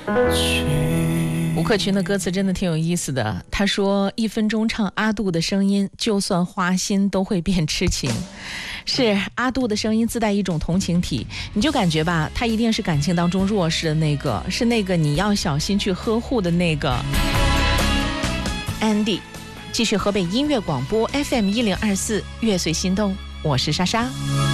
吴克群的歌词真的挺有意思的，他说1分钟唱阿杜的声音，就算花心都会变痴情。是，阿杜的声音自带一种同情体，你就感觉吧，他一定是感情当中弱势的那个，是那个你要小心去呵护的那个。Andy， 继续河北音乐广播 FM 1024，乐随心动，我是莎莎。